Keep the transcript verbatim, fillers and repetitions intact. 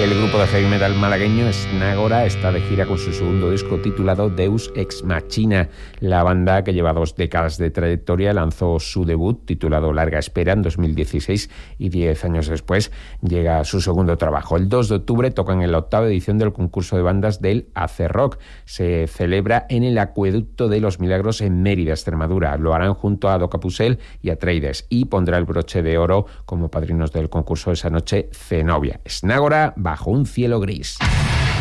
El grupo de heavy metal malagueño Snagora está de gira con su segundo disco titulado Deus Ex Machina. La banda, que lleva dos décadas de trayectoria, lanzó su debut titulado Larga Espera en dos mil dieciséis y diez años después llega su segundo trabajo. El dos de octubre tocan en la octava edición del concurso de bandas del Acerrock. Se celebra en el Acueducto de los Milagros en Mérida, Extremadura. Lo harán junto a Docapusel y Atreides, y pondrá el broche de oro como padrinos del concurso esa noche Zenobia. Snagora bajo un cielo gris.